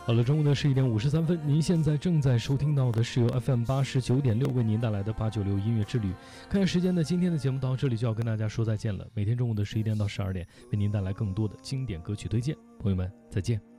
好了，中午的11:53，您现在正在收听到的是由 FM89.6为您带来的896音乐之旅。看时间呢，今天的节目到这里就要跟大家说再见了。每天中午的11点到12点，为您带来更多的经典歌曲推荐。朋友们，再见。